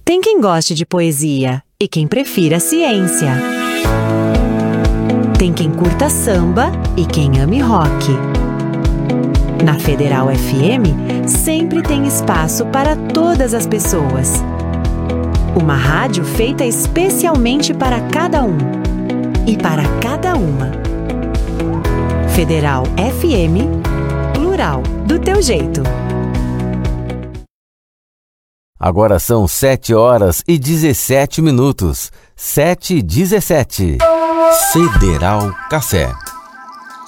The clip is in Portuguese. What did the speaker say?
Tem quem goste de poesia e quem prefira ciência. Tem quem curta samba e quem ame rock. Na Federal FM, sempre tem espaço para todas as pessoas. Uma rádio feita especialmente para cada um e para cada uma. Federal FM, plural, do teu jeito. Agora são 7h17. 7h17. Federal Café.